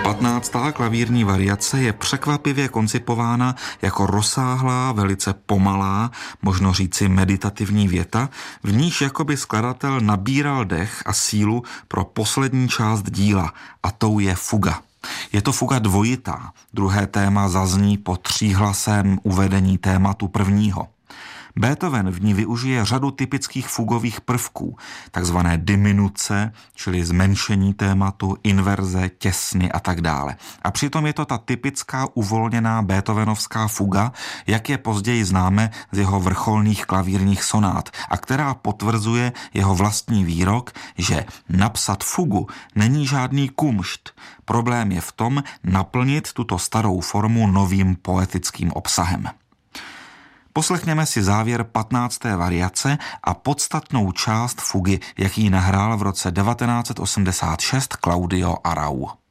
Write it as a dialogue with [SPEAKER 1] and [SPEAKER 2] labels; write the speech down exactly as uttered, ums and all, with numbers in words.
[SPEAKER 1] patnáctá klavírní variace je překvapivě koncipována jako rozsáhlá, velice pomalá, možno říci meditativní věta, v níž jakoby skladatel nabíral dech a sílu pro poslední část díla, a tou je fuga. Je to fuga dvojitá, druhé téma zazní po tříhlasém uvedení tématu prvního. Beethoven v ní využije řadu typických fugových prvků, takzvané diminuce, čili zmenšení tématu, inverze, těsny a tak dále. A přitom je to ta typická uvolněná beethovenovská fuga, jak je později známe z jeho vrcholných klavírních sonát a která potvrzuje jeho vlastní výrok, že napsat fugu není žádný kumšt. Problém je v tom naplnit tuto starou formu novým poetickým obsahem. Poslechněme si závěr patnácté variace a podstatnou část fugy, jaký nahrál v roce devatenáct set osmdesát šest Claudio Arrau.